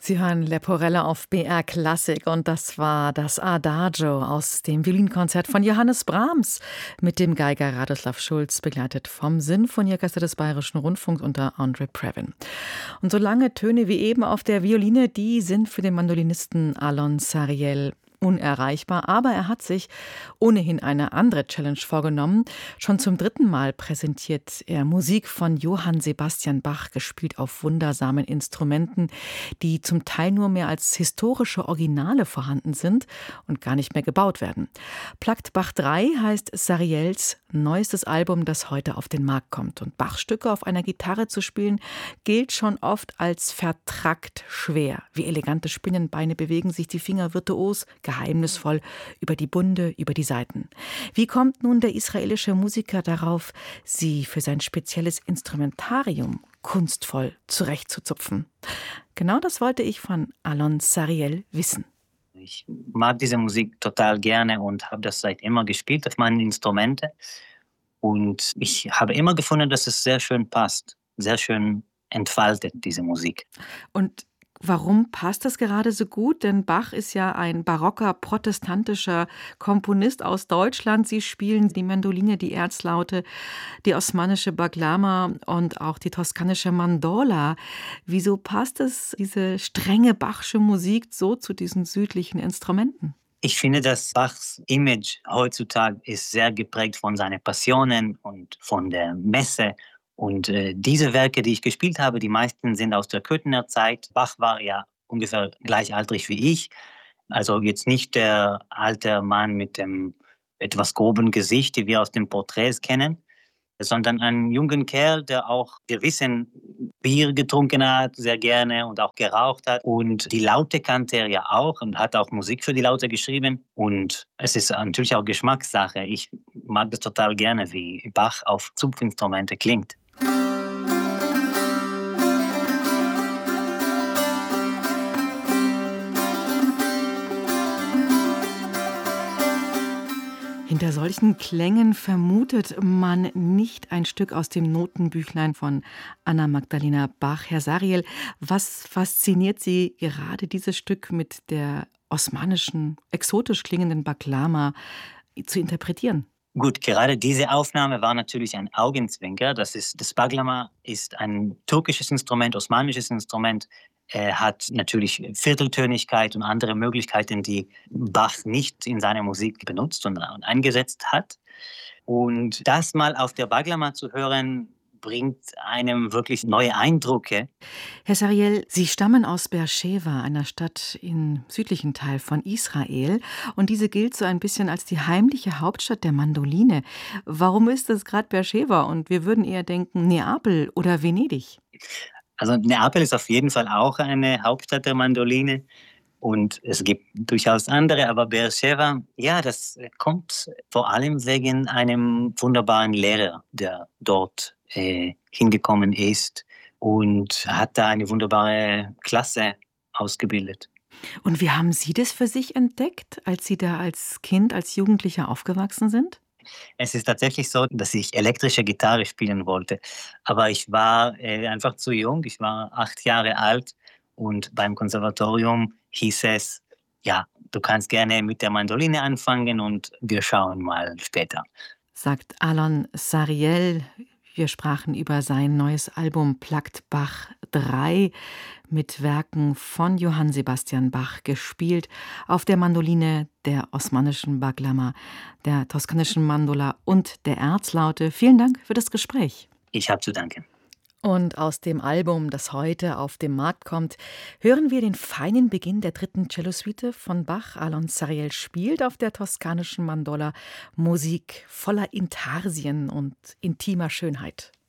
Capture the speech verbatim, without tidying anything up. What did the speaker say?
Sie hören Leporelle auf B R Klassik und das war das Adagio aus dem Violinkonzert von Johannes Brahms mit dem Geiger Radoslav Schulz, begleitet vom Sinfonieorchester des Bayerischen Rundfunks unter Andre Previn. Und so lange Töne wie eben auf der Violine, die sind für den Mandolinisten Alon Sariel unerreichbar, aber er hat sich ohnehin eine andere Challenge vorgenommen. Schon zum dritten Mal präsentiert er Musik von Johann Sebastian Bach, gespielt auf wundersamen Instrumenten, die zum Teil nur mehr als historische Originale vorhanden sind und gar nicht mehr gebaut werden. Plakt Bach drei heißt Sariels neuestes Album, das heute auf den Markt kommt. Und Bach-Stücke auf einer Gitarre zu spielen, gilt schon oft als vertrackt schwer. Wie elegante Spinnenbeine bewegen sich die Finger virtuos, geheimnisvoll über die Bunde, über die Saiten. Wie kommt nun der israelische Musiker darauf, sie für sein spezielles Instrumentarium kunstvoll zurechtzuzupfen? Genau das wollte ich von Alon Sariel wissen. Ich mag diese Musik total gerne und habe das seit immer gespielt auf meinen Instrumente. Und ich habe immer gefunden, dass es sehr schön passt, sehr schön entfaltet, diese Musik. Und warum passt das gerade so gut? Denn Bach ist ja ein barocker, protestantischer Komponist aus Deutschland. Sie spielen die Mandoline, die Erzlaute, die osmanische Baglama und auch die toskanische Mandola. Wieso passt es, diese strenge Bachsche Musik, so zu diesen südlichen Instrumenten? Ich finde, dass Bachs Image heutzutage ist sehr geprägt von seinen Passionen und von der Messe. Und äh, diese Werke, die ich gespielt habe, die meisten sind aus der Köthener Zeit. Bach war ja ungefähr gleichaltrig wie ich. Also jetzt nicht der alte Mann mit dem etwas groben Gesicht, die wir aus den Porträts kennen, sondern ein junger Kerl, der auch, wir wissen, Bier getrunken hat, sehr gerne und auch geraucht hat. Und die Laute kannte er ja auch und hat auch Musik für die Laute geschrieben. Und es ist natürlich auch Geschmackssache. Ich mag das total gerne, wie Bach auf Zupfinstrumente klingt. Hinter solchen Klängen vermutet man nicht ein Stück aus dem Notenbüchlein von Anna Magdalena Bach. Herr Sariel, was fasziniert Sie gerade dieses Stück mit der osmanischen, exotisch klingenden Baglama zu interpretieren? Gut, gerade diese Aufnahme war natürlich ein Augenzwinker. Das ist, das Baglama ist ein türkisches Instrument, osmanisches Instrument. Er hat natürlich Vierteltönigkeit und andere Möglichkeiten, die Bach nicht in seiner Musik benutzt und, und eingesetzt hat. Und das mal auf der Baglama zu hören, bringt einem wirklich neue Eindrücke. Herr Sariel, Sie stammen aus Beersheva, einer Stadt im südlichen Teil von Israel. Und diese gilt so ein bisschen als die heimliche Hauptstadt der Mandoline. Warum ist es gerade Beersheva? Und wir würden eher denken Neapel oder Venedig. Also Neapel ist auf jeden Fall auch eine Hauptstadt der Mandoline. Und es gibt durchaus andere, aber Beersheva, ja, das kommt vor allem wegen einem wunderbaren Lehrer, der dort äh, hingekommen ist und hat da eine wunderbare Klasse ausgebildet. Und wie haben Sie das für sich entdeckt, als Sie da als Kind, als Jugendlicher aufgewachsen sind? Es ist tatsächlich so, dass ich elektrische Gitarre spielen wollte, aber ich war äh, einfach zu jung, ich war acht Jahre alt und beim Konservatorium hieß es, ja, du kannst gerne mit der Mandoline anfangen und wir schauen mal später. Sagt Alon Sariel. Wir sprachen über sein neues Album Plakt Bach drei mit Werken von Johann Sebastian Bach, gespielt auf der Mandoline, der osmanischen Baglama, der toskanischen Mandola und der Erzlaute. Vielen Dank für das Gespräch. Ich habe zu danken. Und aus dem Album, das heute auf den Markt kommt, hören wir den feinen Beginn der dritten Cellosuite von Bach. Alon Sariel spielt auf der toskanischen Mandola Musik voller Intarsien und intimer Schönheit.